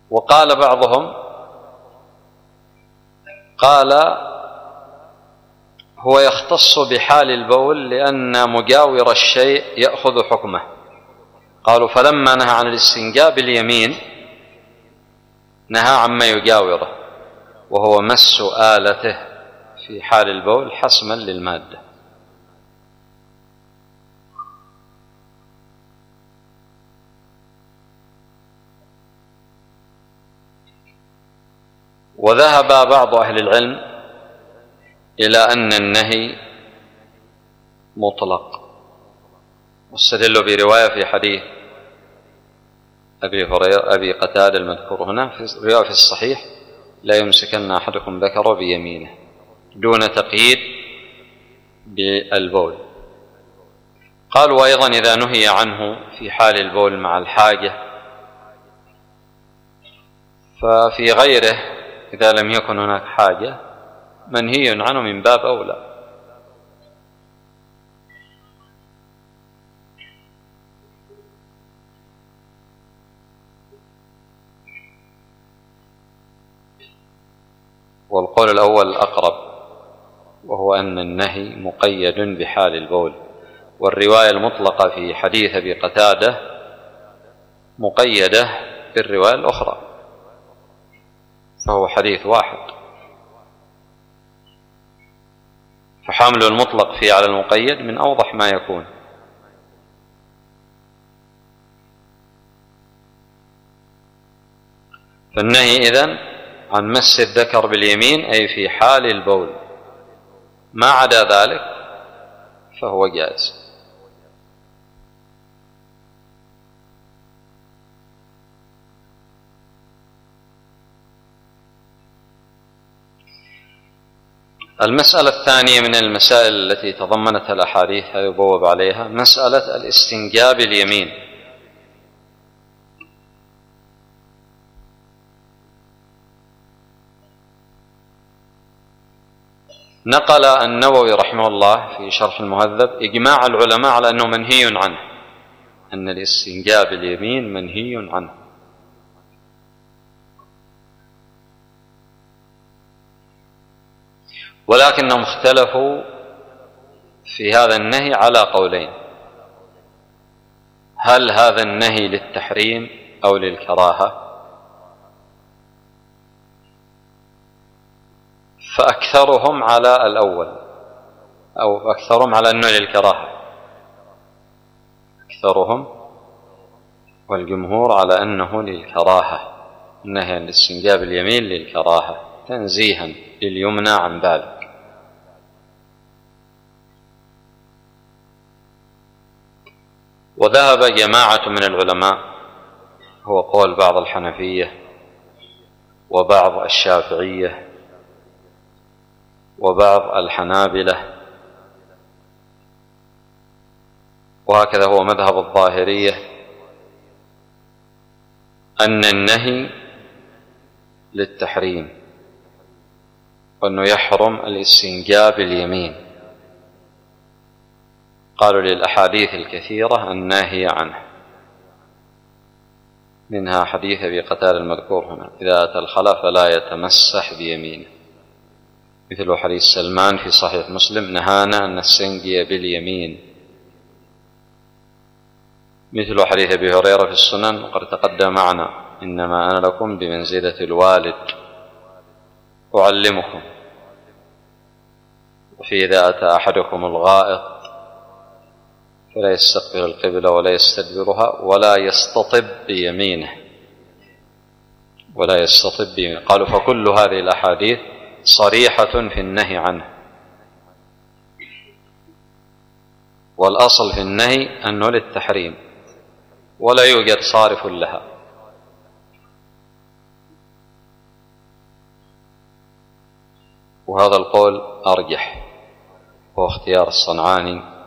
وقال بعضهم قال هو يختص بحال البول لأن مجاور الشيء يأخذ حكمه. قالوا فلما نهى عن الاستنجاء باليمين نهى عما يجاوره وهو مس آلته في حال البول حسما للمادة. وذهب بعض أهل العلم إلى أن النهي مطلق، واستدلوا برواية في حديث أبي قتادة المذكور هنا في رواية في الصحيح: لا يمسكن أحدكم ذكره بيمينه، دون تقييد بالبول. قالوا أيضا إذا نهي عنه في حال البول مع الحاجة ففي غيره إذا لم يكن هناك حاجة منهي عنه من باب أولى. والقول الأول أقرب، وهو أن النهي مقيد بحال البول، والرواية المطلقة في حديث أبي قتادة مقيدة بالرواية الأخرى، فهو حديث واحد، فحمل المطلق فيه على المقيد من أوضح ما يكون. فالنهي إذن عن مس الذكر باليمين أي في حال البول، ما عدا ذلك فهو جائز. المسألة الثانية من المسائل التي تضمنتها الأحاديث يبوب عليها مسألة الاستنجاء باليمين. نقل النووي رحمه الله في شرح المهذب إجماع العلماء على أنه منهي عنه، أن الاستنجاء باليمين منهي عنه. ولكنهم اختلفوا في هذا النهي على قولين: هل هذا النهي للتحريم أو للكراهة؟ فأكثرهم على الأول، أو أكثرهم على أنه للكراهة، أكثرهم والجمهور على أنه للكراهة، النهي عن الاستنجاء باليمين للكراهة تنزيها لليمنى عن ذلك. وذهب جماعة من العلماء، هو قول بعض الحنفية وبعض الشافعية وبعض الحنابلة، وهكذا هو مذهب الظاهرية، أن النهي للتحريم، وأنه يحرم الاستنجاء باليمين. قالوا للأحاديث الكثيرة الناهية عنه، منها حديث أبي قتادة المذكور هنا: إذا أتى الخلاء فلا يتمسح بيمينه، مثل حديث سلمان في صحيح مسلم: نهانا أن نستنجي باليمين، مثل حديث أبي هريرة في السنن وقد تقدم معنا: إنما أنا لكم بمنزلة الوالد أعلمكم. وفي إذا أتى أحدكم الغائط فلا يستقبل القبلة ولا يستدبرها ولا يستطب بيمينه، ولا يستطب بيمينه. قالوا فكل هذه الأحاديث صريحة في النهي عنه، والأصل في النهي أنه للتحريم ولا يوجد صارف لها. وهذا القول أرجح، هو اختيار الصنعاني